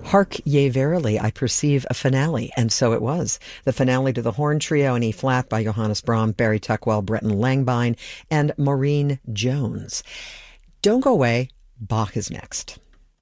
Hark ye verily, I perceive a finale, and so it was. The finale to the Horn Trio in E-flat by Johannes Brahms, Barry Tuckwell, Breton Langbein, and Maureen Jones. Don't go away, Bach is next.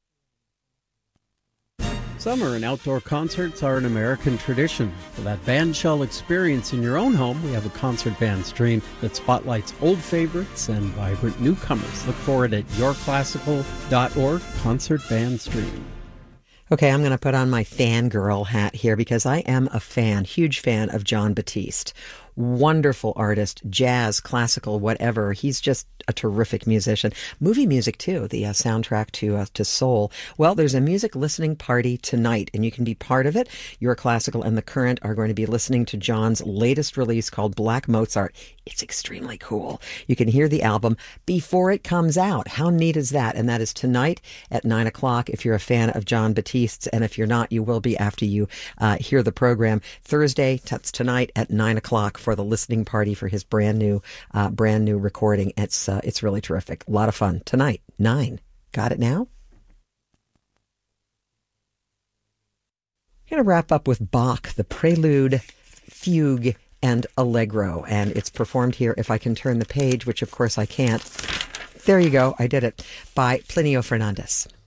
Summer and outdoor concerts are an American tradition. For that bandshell experience in your own home, we have a concert band stream that spotlights old favorites and vibrant newcomers. Look for it at yourclassical.org, concert band stream. Okay, I'm going to put on my fangirl hat here because I am a fan, huge fan of Jon Batiste. Wonderful artist, jazz, classical, whatever. He's just a terrific musician. Movie music, too, the soundtrack to Soul. Well, there's a music listening party tonight, and you can be part of it. Your Classical and The Current are going to be listening to John's latest release called Black Mozart. It's extremely cool. You can hear the album before it comes out. How neat is that? And that is tonight at 9 o'clock if you're a fan of Jon Batiste's, and if you're not, you will be after you hear the program. Thursday, that's tonight at 9 o'clock for the listening party for his brand new recording. It's really terrific. A lot of fun tonight. 9. Got it now? I'm going to wrap up with Bach, the Prelude, Fugue, and Allegro, and it's performed here, if I can turn the page, which of course I can't. There you go, I did it, by Plinio Fernandez.